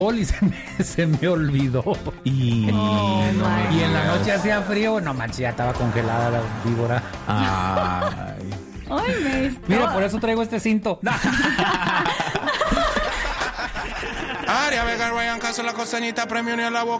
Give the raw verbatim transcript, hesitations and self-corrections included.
y se me, se me olvidó. Y, Oh, no y en la noche hacía frío, no manches, ya estaba congelada la víbora. Ay. Ay, me Mira, por eso traigo este cinto. Aria Vega, Ryan Castro, la costeñita, premio ni a la boca.